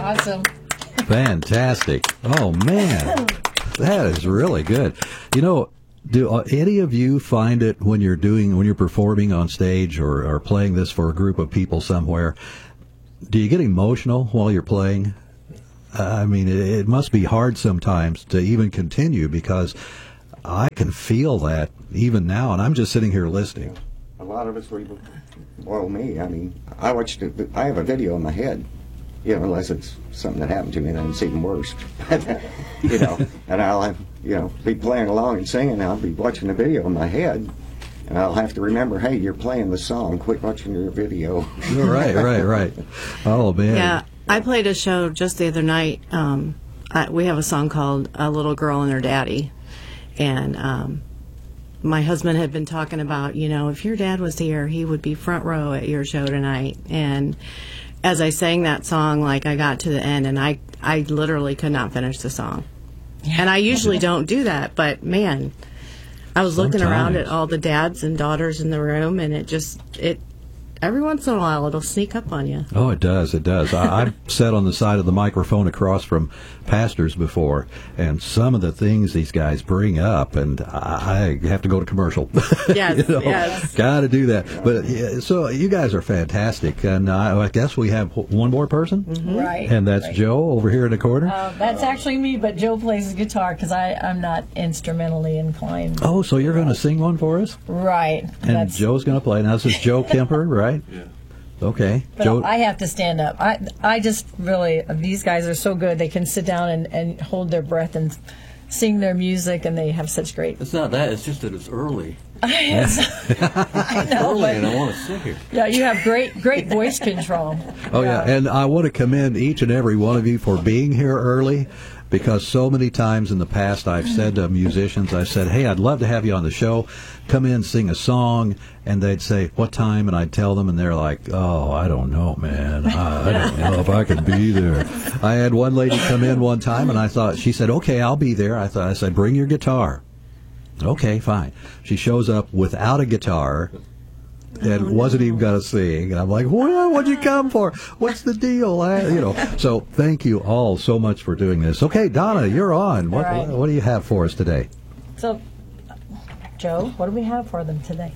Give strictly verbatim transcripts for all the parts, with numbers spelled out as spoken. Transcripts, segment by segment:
Awesome. Fantastic. Oh, man. That is really good. You know, do uh, any of you find it when you're doing, when you're performing on stage or, or playing this for a group of people somewhere, do you get emotional while you're playing? Uh, I mean, it, it must be hard sometimes to even continue because I can feel that even now, and I'm just sitting here listening. A lot of us, we, well, me, I mean, I watched it, I have a video in my head, you know, unless it's something that happened to me, then it's even worse. You know, and I'll have, you know, be playing along and singing, and I'll be watching the video in my head, and I'll have to remember, hey, you're playing the song, quit watching your video. Right, right, right. Oh, man. Yeah, I played a show just the other night. Um, I, we have a song called A Little Girl and Her Daddy, and um, my husband had been talking about, you know, if your dad was here, he would be front row at your show tonight. And as I sang that song, like, I got to the end, and I, I literally could not finish the song. And I usually don't do that, but, man, I was looking Sometimes. around at all the dads and daughters in the room, and it just, it, every once in a while, it'll sneak up on you. Oh, it does. It does. I, I've sat on the side of the microphone across from pastors before, and some of the things these guys bring up, and I, I have to go to commercial. Yes, you know, yes. Got to do that. But yeah, so you guys are fantastic, and I, I guess we have one more person, Mm-hmm. Right. and that's right. Joe over here in the corner. Uh, that's actually me, but Joe plays the guitar because I'm not instrumentally inclined. Oh, so you're going to sing one for us? Right. And That's, Joe's going to play. Now, this is Joe Kemper, right? Yeah. Okay. but Joe. I have to stand up. I I just really, these guys are so good. They can sit down and, and hold their breath and sing their music, and they have such great. It's not that. It's just that it's early. It's, I know, Early, but and I want to sit here. yeah, you have great great voice control. Oh, yeah, and I want to commend each and every one of you for being here early, because so many times in the past I've said to musicians, I said, hey, I'd love to have you on the show. Come in, sing a song, and they'd say, what time? And I'd tell them, and they're like, oh, I don't know, man. I don't know if I can be there. I had one lady come in one time, and I thought, she said, okay, I'll be there. I thought, I said, bring your guitar. Okay, fine. She shows up without a guitar and Oh, wasn't no. even going to sing. And I'm like, what? What'd you come for? What's the deal? I, you know. So thank you all so much for doing this. Okay, Donna, you're on. What, All right. what do you have for us today? So, Joe, what do we have for them today?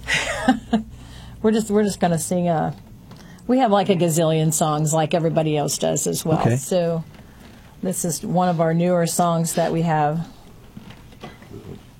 we're just we're just going to sing a. We have like a gazillion songs, like everybody else does as well. Okay. So, this is one of our newer songs that we have.